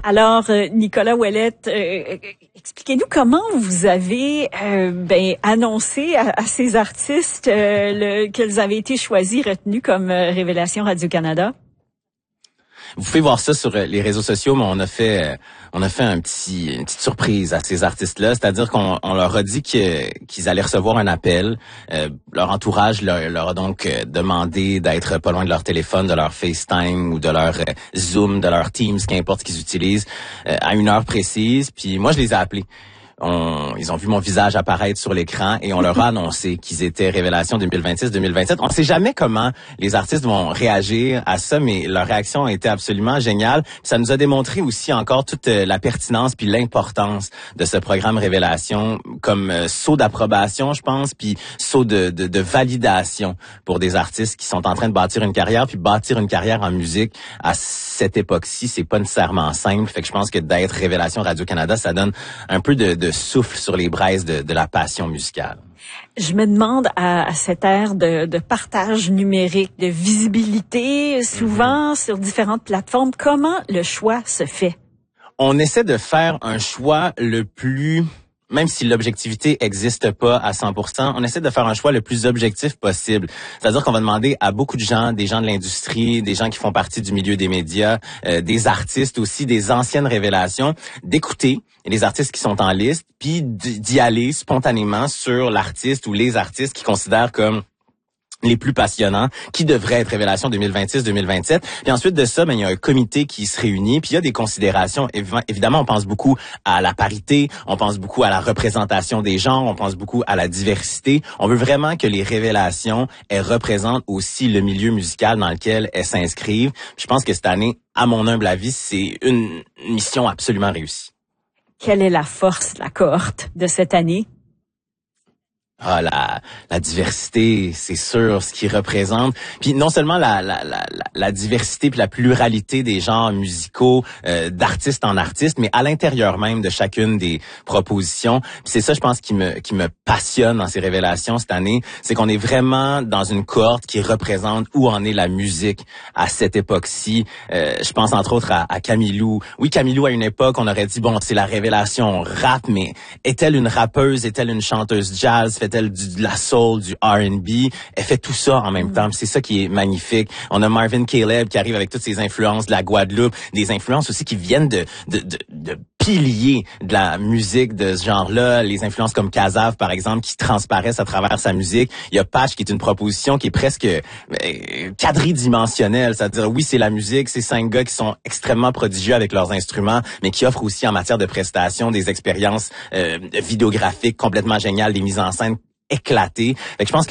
Alors, Nicolas Ouellette, expliquez-nous comment vous avez annoncé à ces artistes qu'ils avaient été choisis, retenus comme Révélation Radio-Canada. Vous pouvez voir ça sur les réseaux sociaux, mais on a fait une petite surprise à ces artistes-là, c'est-à-dire qu'on leur a dit qu'ils allaient recevoir un appel. Leur entourage leur a donc demandé d'être pas loin de leur téléphone, de leur FaceTime ou de leur Zoom, de leur Teams, qu'importe ce qu'ils utilisent, à une heure précise. Puis moi, je les ai appelés. Ils ont vu mon visage apparaître sur l'écran et on leur a annoncé qu'ils étaient Révélation 2026-2027. On ne sait jamais comment les artistes vont réagir à ça, mais leur réaction a été absolument géniale. Ça nous a démontré aussi encore toute la pertinence puis l'importance de ce programme Révélation comme saut d'approbation, je pense, puis saut de validation pour des artistes qui sont en train de bâtir une carrière. Puis bâtir une carrière en musique à cette époque-ci, c'est pas nécessairement simple. Fait que je pense que d'être Révélation Radio-Canada, ça donne un peu de souffle sur les braises de la passion musicale. Je me demande à cette ère de partage numérique, de visibilité, souvent sur différentes plateformes, comment le choix se fait? On essaie de faire un choix le plus... Même si l'objectivité existe pas à 100%, on essaie de faire un choix le plus objectif possible. C'est-à-dire qu'on va demander à beaucoup de gens, des gens de l'industrie, des gens qui font partie du milieu des médias, des artistes aussi, des anciennes révélations, d'écouter les artistes qui sont en liste, puis d'y aller spontanément sur l'artiste ou les artistes qui considèrent comme les plus passionnants, qui devraient être Révélation 2026-2027. Puis ensuite de ça, il y a un comité qui se réunit, puis il y a des considérations. Évidemment, on pense beaucoup à la parité, on pense beaucoup à la représentation des genres, on pense beaucoup à la diversité. On veut vraiment que les Révélations, elles représentent aussi le milieu musical dans lequel elles s'inscrivent. Puis je pense que cette année, à mon humble avis, c'est une mission absolument réussie. Quelle est la force de la cohorte de cette année? Ah, la diversité, c'est sûr, ce qui représente. Puis non seulement la diversité puis la pluralité des genres musicaux, d'artiste en artiste, mais à l'intérieur même de chacune des propositions. Puis c'est ça, je pense, qui me passionne dans ces Révélations cette année, c'est qu'on est vraiment dans une cohorte qui représente où en est la musique à cette époque-ci. Je pense entre autres à Camilou. Oui, Camilou, à une époque, on aurait dit, bon, c'est la Révélation rap, mais est-elle une rappeuse? Est-elle une chanteuse jazz? Fait-elle de la soul, du R&B? Elle fait tout ça en même temps. C'est ça qui est magnifique. On a Marvin Caleb qui arrive avec toutes ses influences de la Guadeloupe, des influences aussi qui viennent de piliers de la musique de ce genre-là, les influences comme Cazav, par exemple, qui transparaissent à travers sa musique. Il y a Patch qui est une proposition qui est presque quadridimensionnelle, c'est-à-dire, oui, c'est la musique, c'est 5 gars qui sont extrêmement prodigieux avec leurs instruments, mais qui offrent aussi en matière de prestations des expériences vidéographiques complètement géniales, des mises en scène éclatées. Fait que je pense que